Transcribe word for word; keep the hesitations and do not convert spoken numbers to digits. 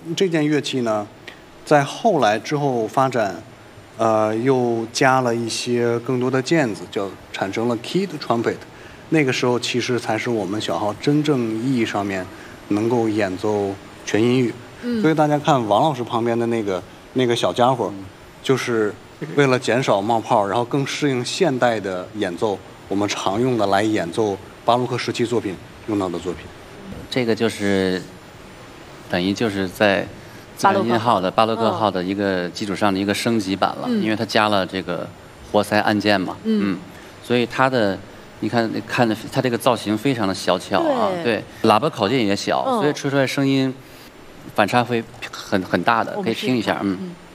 这件乐器呢，在后来之后发展，呃，又加了一些更多的键子，叫产生了 keyed trumpet。那个时候其实才是我们小号真正意义上面能够演奏全音域。嗯、所以大家看王老师旁边的那个那个小家伙，就是为了减少冒泡，然后更适应现代的演奏，我们常用的来演奏巴洛克时期作品用到的作品。 这个就是等于就是在自然音号的巴洛克号的一个基础上的一个升级版了，嗯、因为它加了这个活塞按键嘛，嗯，嗯所以它的你看看的它这个造型非常的小巧啊，对，对喇叭口径也小，嗯、所以吹出来声音反差会很很大的，可以听一下，嗯。